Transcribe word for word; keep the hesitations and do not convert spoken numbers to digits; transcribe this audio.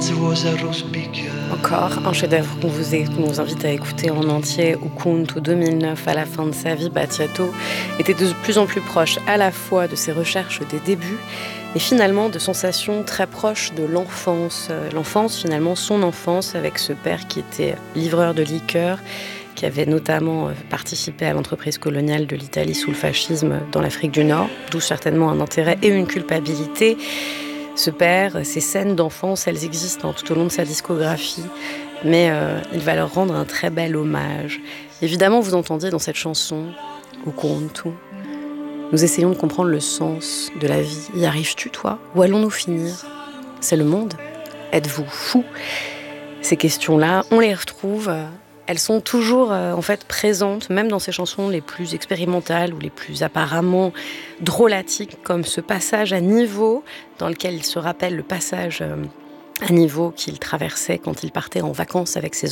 Encore un chef-d'œuvre qu'on vous, est, qu'on vous invite à écouter en entier. Ubuntu deux mille neuf, à la fin de sa vie, Battiato était de plus en plus proche à la fois de ses recherches des débuts et finalement de sensations très proches de l'enfance. L'enfance, finalement, son enfance avec ce père qui était livreur de liqueurs, qui avait notamment participé à l'entreprise coloniale de l'Italie sous le fascisme dans l'Afrique du Nord, d'où certainement un intérêt et une culpabilité. Ce père, ces scènes d'enfance, elles existent hein, tout au long de sa discographie, mais euh, il va leur rendre un très bel hommage. Évidemment, vous entendiez dans cette chanson « Ubuntu », nous essayons de comprendre le sens de la vie. Y arrives-tu, toi ? Où allons-nous finir ? C'est le monde ? Êtes-vous fou ? Ces questions-là, on les retrouve, elles sont toujours euh, en fait présentes, même dans ces chansons les plus expérimentales ou les plus apparemment drôlatiques, comme ce passage à niveau, dans lequel il se rappelle le passage euh, à niveau qu'il traversait quand il partait en vacances avec ses